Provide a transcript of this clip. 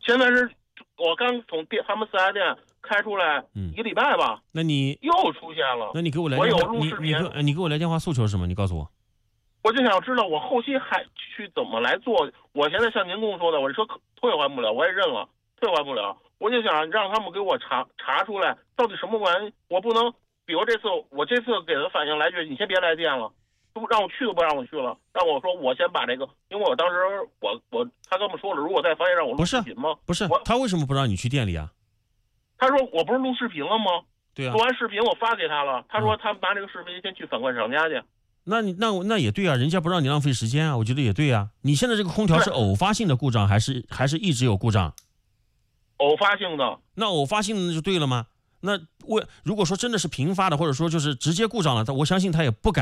现在是我刚从他们4S店开出来1个礼拜吧， 那你又出现了。 那你给我来我有电话， 录视频， 你给我来电话诉求是什么？你告诉我。 我就想知道我后期还去怎么来做。我现在像您跟我说的，我这车退还不了，我也认了，退还不了。我就想让他们给我查出来到底什么原因。我不能，比如我这次给他反映来句，你先别来电了，不让我去都不让我去了，让我说我先把这个，因为我当时他跟我说了，如果再发现让我录视频吗？ 不是，他为什么不让你去店里啊？ 他说我不是录视频了吗？ 对啊， 录完视频我发给他了，他说他拿这个视频先去反馈厂家去。 那也对啊，人家不让你浪费时间啊，我觉得也对啊。你现在这个空调是偶发性的故障，还是一直有故障？ 偶发性的。 那偶发性的就对了吗？那如果说真的是频发的，或者说就是直接故障了，我相信他也不敢